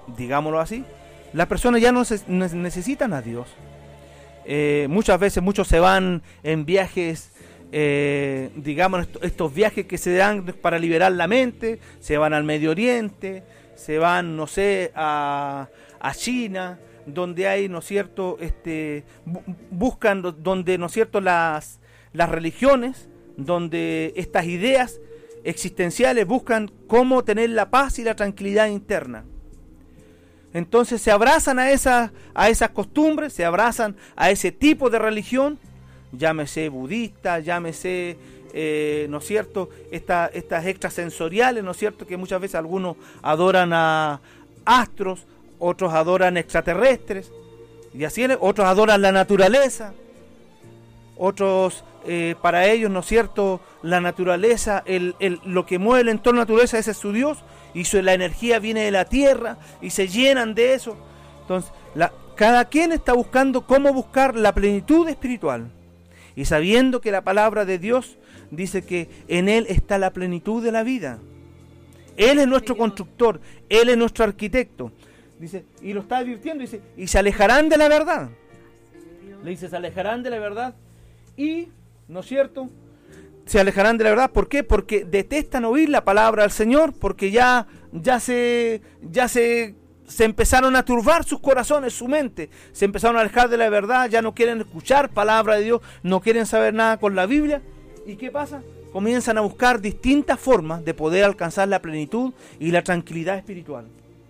digámoslo así, las personas ya no necesitan a Dios. Muchas veces muchos se van en viajes, digamos, estos viajes que se dan para liberar la mente, se van al Medio Oriente, se van, no sé, a China, donde hay, ¿no es cierto?, buscan donde, ¿no es cierto?, las religiones, donde estas ideas existenciales buscan cómo tener la paz y la tranquilidad interna. Entonces se abrazan a esas costumbres, se abrazan a ese tipo de religión, llámese budista, llámese, ¿no es cierto?, estas extrasensoriales, ¿no es cierto?, que muchas veces algunos adoran a astros, otros adoran extraterrestres, y así otros adoran la naturaleza, otros, para ellos, ¿no es cierto?, la naturaleza, lo que mueve el entorno de la naturaleza, ese es su Dios, y la energía viene de la tierra, y se llenan de eso. Entonces, cada quien está buscando cómo buscar la plenitud espiritual, y sabiendo que la palabra de Dios dice que en Él está la plenitud de la vida. Él es nuestro constructor, Él es nuestro arquitecto. Dice, y lo está advirtiendo, dice, y se alejarán de la verdad. Le dice, se alejarán de la verdad, y, ¿no es cierto?, se alejarán de la verdad. ¿Por qué? Porque detestan oír la palabra del Señor, porque ya se empezaron a turbar sus corazones, su mente, se empezaron a alejar de la verdad, ya no quieren escuchar palabra de Dios, no quieren saber nada con la Biblia. ¿Y qué pasa? Comienzan a buscar distintas formas de poder alcanzar la plenitud y la tranquilidad espiritual.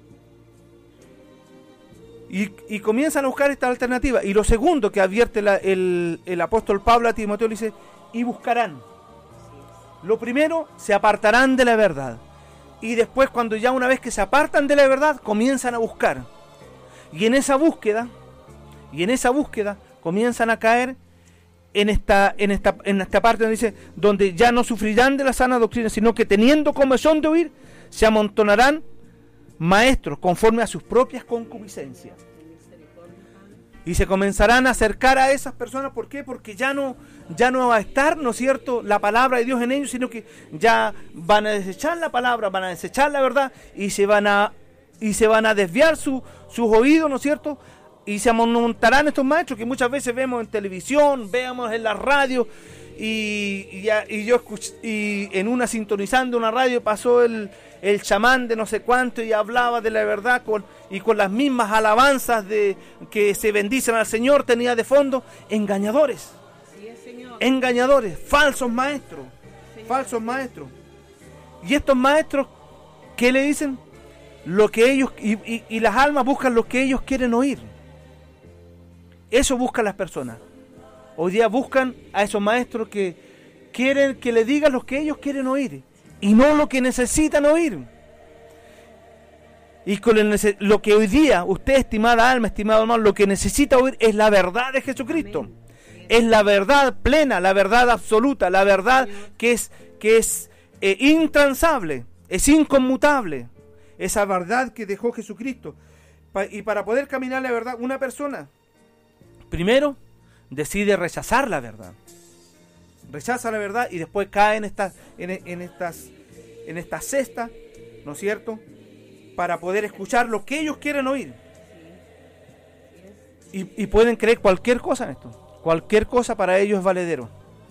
Y comienzan a buscar esta alternativa. Y lo segundo que advierte el apóstol Pablo a Timoteo, le dice, y buscarán. Lo primero, se apartarán de la verdad. Y después, cuando ya una vez que se apartan de la verdad, comienzan a buscar. Y en esa búsqueda comienzan a caer en esta parte donde dice, donde ya no sufrirán de la sana doctrina, sino que teniendo comezón de oír, se amontonarán maestros conforme a sus propias concupiscencias. Y se comenzarán a acercar a esas personas. ¿Por qué? Porque ya no va a estar, ¿no es cierto?, la palabra de Dios en ellos, sino que ya van a desechar la palabra, van a desechar la verdad, y se van a desviar sus oídos, ¿no es cierto?, y se amontonarán estos maestros que muchas veces vemos en televisión, vemos en la radio, y yo escuché, y en una sintonizando una radio pasó el chamán de no sé cuánto y hablaba de la verdad con las mismas alabanzas de que se bendicen al Señor, tenía de fondo engañadores. Engañadores, falsos maestros. Y estos maestros, ¿qué le dicen? Lo que ellos, y las almas buscan lo que ellos quieren oír. Eso buscan las personas. Hoy día buscan a esos maestros que quieren que le digan lo que ellos quieren oír y no lo que necesitan oír. Y con lo que hoy día usted, estimada alma, estimado hermano, lo que necesita oír es la verdad de Jesucristo. Amén. Es la verdad plena, la verdad absoluta, la verdad que es intransable, es inconmutable. Esa verdad que dejó Jesucristo. Y para poder caminar la verdad, una persona primero decide rechazar la verdad. Rechaza la verdad y después cae en estas cestas, ¿no es cierto?, para poder escuchar lo que ellos quieren oír. Y pueden creer cualquier cosa en esto. Cualquier cosa para ellos es valedero.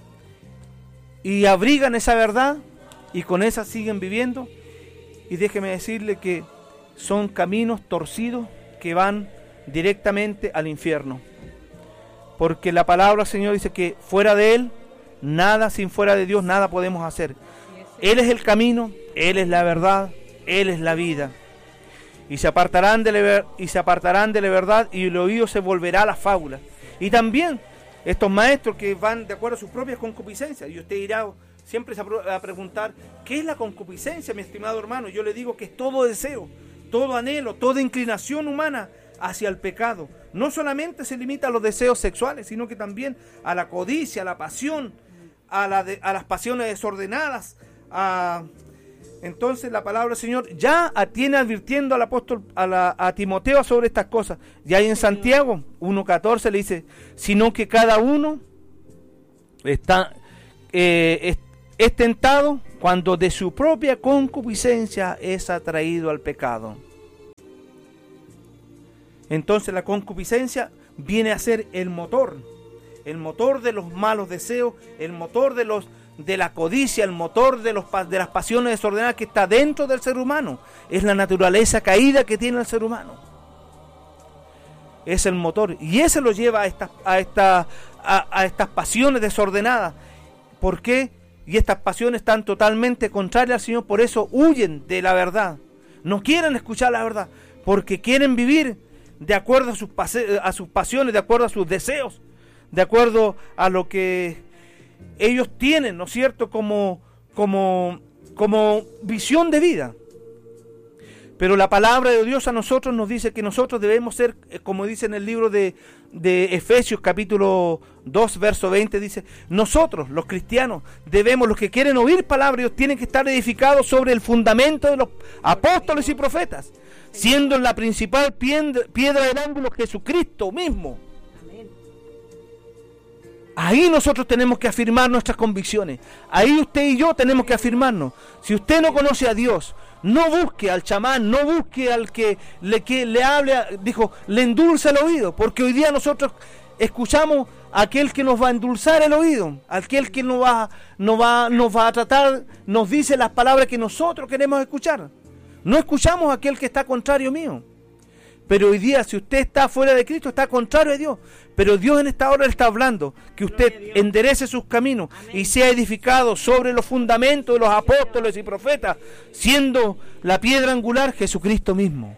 Y abrigan esa verdad y con esa siguen viviendo. Y déjeme decirle que son caminos torcidos que van directamente al infierno. Porque la palabra del Señor dice que fuera de Él, nada, sin fuera de Dios, nada podemos hacer. Él es el camino, Él es la verdad, Él es la vida. Y se apartarán de la verdad y el oído se volverá a las fábulas. Y también estos maestros que van de acuerdo a sus propias concupiscencias. Y usted irá siempre a preguntar, ¿qué es la concupiscencia, mi estimado hermano? Yo le digo que es todo deseo, todo anhelo, toda inclinación humana hacia el pecado. No solamente se limita a los deseos sexuales, sino que también a la codicia, a la pasión, a las pasiones desordenadas. Entonces la palabra del Señor ya tiene advirtiendo al apóstol, a Timoteo sobre estas cosas. Y ahí en Santiago 1:14 le dice, sino que cada uno es tentado cuando de su propia concupiscencia es atraído al pecado. Entonces la concupiscencia viene a ser el motor de los malos deseos, el motor de la codicia, el motor de las pasiones desordenadas que está dentro del ser humano. Es la naturaleza caída que tiene el ser humano. Es el motor, y ese lo lleva a estas pasiones desordenadas. ¿Por qué? Y estas pasiones están totalmente contrarias al Señor, por eso huyen de la verdad. No quieren escuchar la verdad, porque quieren vivir de acuerdo a sus pasiones, de acuerdo a sus deseos, de acuerdo a lo que ellos tienen, ¿no es cierto?, como visión de vida. Pero la palabra de Dios a nosotros nos dice que nosotros debemos ser, como dice en el libro de Efesios capítulo 2, verso 20, dice, nosotros, los cristianos, los que quieren oír palabra de Dios, tienen que estar edificados sobre el fundamento de los apóstoles y profetas, siendo la principal piedra del ángulo Jesucristo mismo. Ahí nosotros tenemos que afirmar nuestras convicciones. Ahí usted y yo tenemos que afirmarnos. Si usted no conoce a Dios, no busque al chamán, no busque al que le hable, le endulce el oído, porque hoy día nosotros escuchamos a aquel que nos va a endulzar el oído, aquel que nos va a tratar, nos dice las palabras que nosotros queremos escuchar. No escuchamos a aquel que está contrario mío. Pero hoy día, si usted está fuera de Cristo, está contrario a Dios. Pero Dios en esta hora le está hablando que usted enderece sus caminos. Amén. Y sea edificado sobre los fundamentos de los apóstoles y profetas, siendo la piedra angular Jesucristo mismo.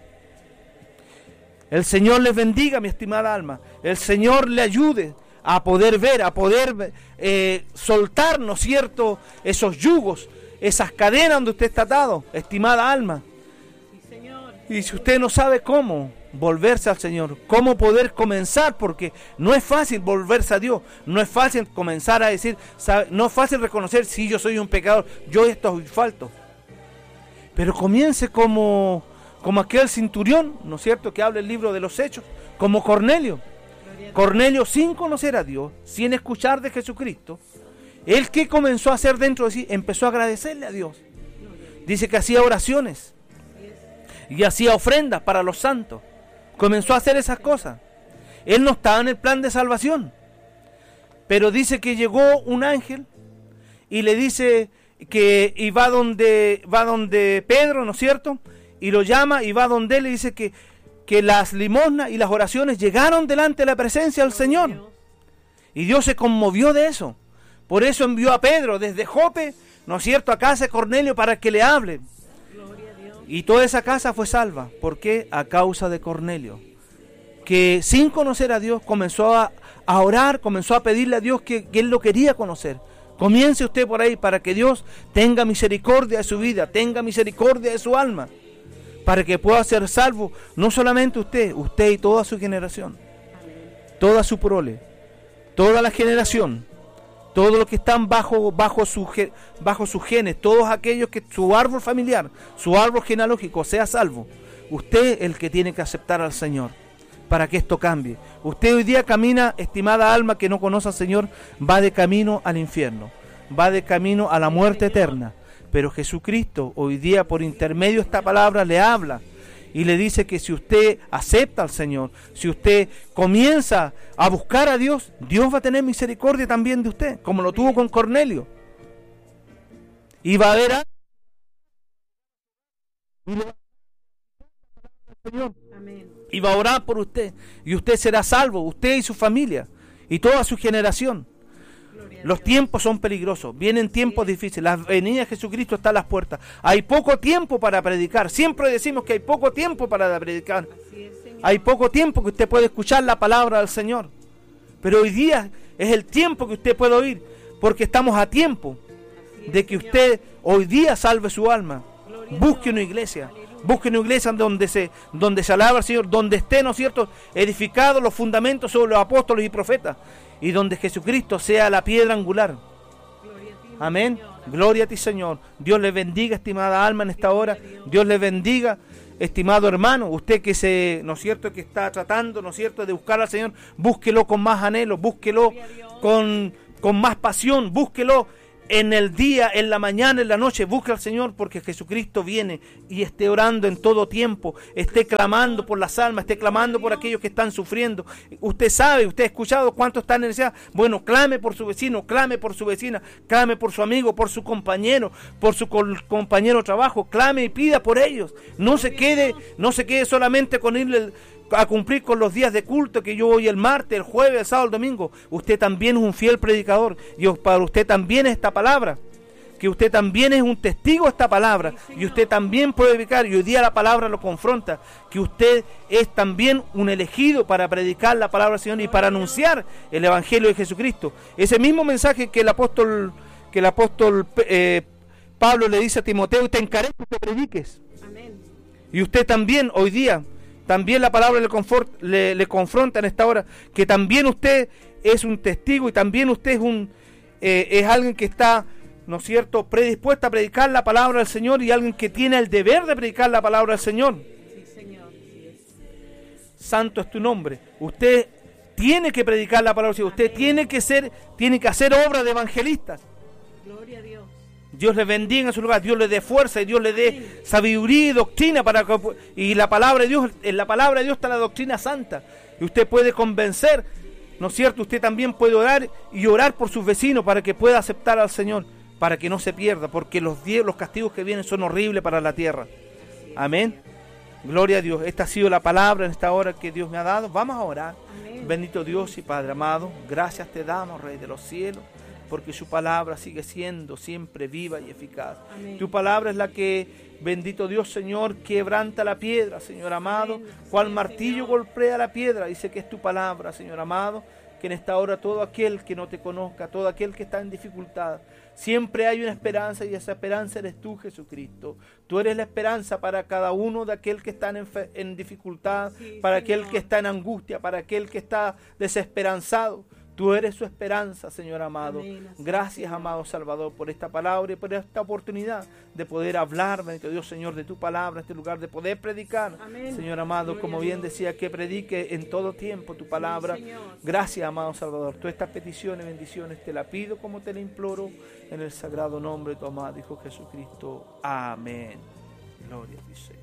El Señor les bendiga, mi estimada alma. El Señor le ayude a poder ver, a poder soltar, ¿no es cierto?, esos yugos, esas cadenas donde usted está atado, estimada alma. Y si usted no sabe cómo volverse al Señor, cómo poder comenzar, porque no es fácil volverse a Dios, no es fácil comenzar a decir, no es fácil reconocer si yo soy un pecador, yo estoy falto. Pero comience como aquel centurión, ¿no es cierto?, que habla el libro de los Hechos, como Cornelio. Cornelio, sin conocer a Dios, sin escuchar de Jesucristo, él que comenzó a hacer dentro de sí, empezó a agradecerle a Dios. Dice que hacía oraciones y hacía ofrendas para los santos. Comenzó a hacer esas cosas. Él no estaba en el plan de salvación, pero dice que llegó un ángel y le dice que va donde Pedro, ¿no es cierto?, y lo llama y va donde él y dice que las limosnas y las oraciones llegaron delante de la presencia del Señor. Y Dios se conmovió de eso. Por eso envió a Pedro desde Jope, ¿no es cierto?, a casa de Cornelio para que le hable. Y toda esa casa fue salva. ¿Por qué? A causa de Cornelio, que sin conocer a Dios comenzó a orar, comenzó a pedirle a Dios que él lo quería conocer. Comience usted por ahí para que Dios tenga misericordia de su vida, tenga misericordia de su alma, para que pueda ser salvo, no solamente usted y toda su generación, toda su prole, toda la generación, todos los que están bajo sus genes, todos aquellos que su árbol familiar, su árbol genealógico sea salvo. Usted es el que tiene que aceptar al Señor para que esto cambie. Usted hoy día camina, estimada alma que no conoce al Señor, va de camino al infierno, va de camino a la muerte eterna. Pero Jesucristo hoy día por intermedio de esta palabra le habla y le dice que si usted acepta al Señor, si usted comienza a buscar a Dios, Dios va a tener misericordia también de usted, como lo tuvo con Cornelio. Y va a haber Señor, y va a orar por usted, y usted será salvo, usted y su familia, y toda su generación. Los tiempos son peligrosos, vienen tiempos difíciles, la venida de Jesucristo está a las puertas. Hay poco tiempo para predicar, siempre decimos que hay poco tiempo para predicar. Hay poco tiempo que usted puede escuchar la palabra del Señor. Pero hoy día es el tiempo que usted puede oír, porque estamos a tiempo de que usted hoy día salve su alma. Busque una iglesia. Busque una iglesia donde se alaba al Señor, donde esté, ¿no es cierto?, edificados los fundamentos sobre los apóstoles y profetas, y donde Jesucristo sea la piedra angular. Amén. Gloria a ti, Señor. Dios le bendiga, estimada alma, en esta hora. Dios le bendiga, estimado hermano. Usted que ¿no es cierto?, que está tratando, ¿no es cierto?, de buscar al Señor, búsquelo con más anhelo, búsquelo con más pasión, búsquelo en el día, en la mañana, en la noche, busque al Señor, porque Jesucristo viene, y esté orando en todo tiempo, esté clamando por las almas, esté clamando por aquellos que están sufriendo. Usted sabe, usted ha escuchado cuánto están en necesidad. Bueno, clame por su vecino, clame por su vecina, clame por su amigo, por su compañero, por su compañero de trabajo, clame y pida por ellos. No se quede solamente con irle a cumplir con los días de culto, que yo voy el martes, el jueves, el sábado, el domingo. Usted también es un fiel predicador, y para usted también es esta palabra, que usted también es un testigo de esta palabra, y usted también puede predicar, y hoy día la palabra lo confronta, que usted es también un elegido para predicar la palabra del Señor y para anunciar el Evangelio de Jesucristo. Ese mismo mensaje que el apóstol Pablo le dice a Timoteo: y te encarezco que prediques. Amén. Y usted también hoy día, también la palabra le confronta en esta hora, que también usted es un testigo, y también usted es alguien que está, ¿no es cierto?, predispuesta a predicar la palabra del Señor, y alguien que tiene el deber de predicar la palabra del Señor. Sí, Señor. Santo es tu nombre. Usted tiene que predicar la palabra del Señor. Usted tiene que hacer obra de evangelistas. Gloria a Dios. Dios le bendiga en su lugar, Dios le dé fuerza y Dios le dé sabiduría y doctrina y la palabra de Dios, en la palabra de Dios está la doctrina santa, y usted puede convencer, ¿no es cierto? Usted también puede orar y orar por sus vecinos para que pueda aceptar al Señor, para que no se pierda, porque los castigos que vienen son horribles para la tierra. Amén. Gloria a Dios. Esta ha sido la palabra en esta hora que Dios me ha dado. Vamos a orar. Amén. Bendito Dios y Padre amado, gracias te damos, Rey de los cielos, porque su palabra sigue siendo siempre viva y eficaz. Amén. Tu palabra es la que, bendito Dios, Señor, quebranta la piedra, Señor amado. Amén. Cual martillo golpea la piedra. Dice que es tu palabra, Señor amado, que en esta hora todo aquel que no te conozca, todo aquel que está en dificultad, siempre hay una esperanza, y esa esperanza eres tú, Jesucristo. Tú eres la esperanza para cada uno de aquel que está en dificultad, sí, para aquel que está en angustia, para aquel que está desesperanzado. Tú eres su esperanza, Señor amado. Amén. Gracias, amado Salvador, por esta palabra y por esta oportunidad de poder hablar, bendito Dios, Señor, de tu palabra, en este lugar, de poder predicar. Amén. Señor amado, gloria, como bien decía, que predique en todo tiempo tu palabra. Sí, gracias, amado Salvador. Todas estas peticiones y bendiciones te la pido como te la imploro, en el sagrado nombre de tu amado Hijo Jesucristo. Amén. Gloria a ti, Señor.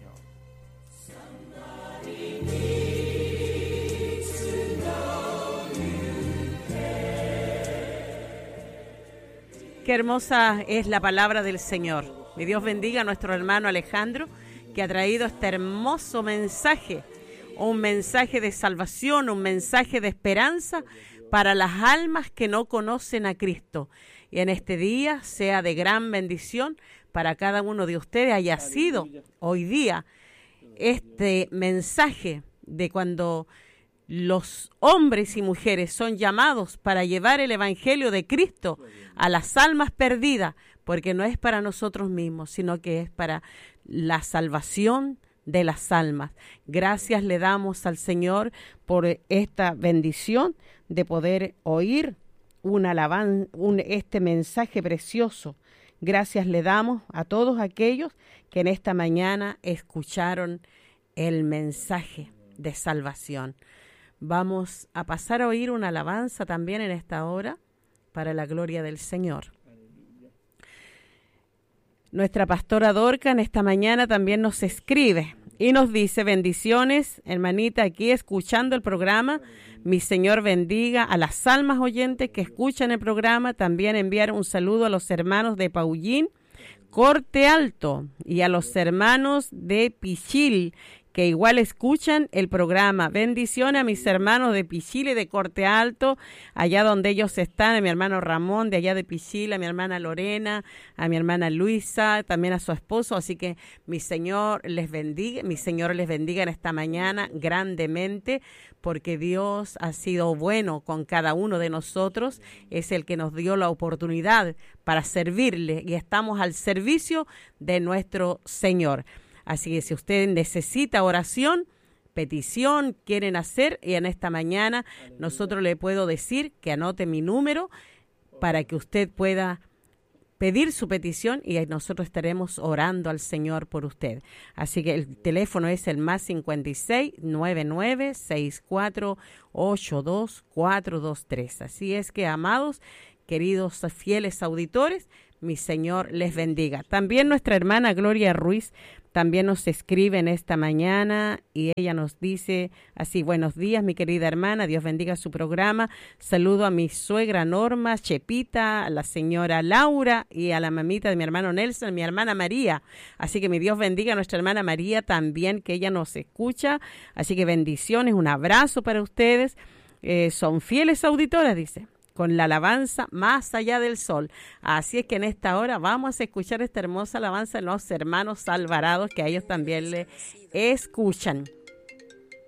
Qué hermosa es la palabra del Señor. Que Dios bendiga a nuestro hermano Alejandro, que ha traído este hermoso mensaje, un mensaje de salvación, un mensaje de esperanza para las almas que no conocen a Cristo. Y en este día sea de gran bendición para cada uno de ustedes, haya sido hoy día este mensaje de cuando los hombres y mujeres son llamados para llevar el Evangelio de Cristo a las almas perdidas, porque no es para nosotros mismos, sino que es para la salvación de las almas. Gracias le damos al Señor por esta bendición de poder oír este mensaje precioso. Gracias le damos a todos aquellos que en esta mañana escucharon el mensaje de salvación. Vamos a pasar a oír una alabanza también en esta hora para la gloria del Señor. Nuestra pastora Dorca en esta mañana también nos escribe y nos dice: bendiciones, hermanita, aquí escuchando el programa. Mi Señor bendiga a las almas oyentes que escuchan el programa. También enviar un saludo a los hermanos de Paullín, Corte Alto, y a los hermanos de Pichil, que igual escuchan el programa. Bendiciones a mis hermanos de Pichil y de Corte Alto, allá donde ellos están, a mi hermano Ramón de allá de Pichil, a mi hermana Lorena, a mi hermana Luisa, también a su esposo. Así que mi Señor les bendiga en esta mañana grandemente, porque Dios ha sido bueno con cada uno de nosotros, es el que nos dio la oportunidad para servirle y estamos al servicio de nuestro Señor. Así que si usted necesita oración, petición, quieren hacer, y en esta mañana nosotros le puedo decir que anote mi número para que usted pueda pedir su petición y nosotros estaremos orando al Señor por usted. Así que el teléfono es el +56 99 64 82 423. Así es que, amados, queridos fieles auditores, mi Señor les bendiga. También nuestra hermana Gloria Ruiz también nos escribe en esta mañana y ella nos dice así: buenos días, mi querida hermana, Dios bendiga su programa. Saludo a mi suegra Norma, Chepita, a la señora Laura y a la mamita de mi hermano Nelson, mi hermana María. Así que mi Dios bendiga a nuestra hermana María también, que ella nos escucha. Así que bendiciones, un abrazo para ustedes. Son fieles auditoras, dice, con la alabanza Más allá del sol. Así es que en esta hora vamos a escuchar esta hermosa alabanza de los hermanos Alvarados, que a ellos también le escuchan.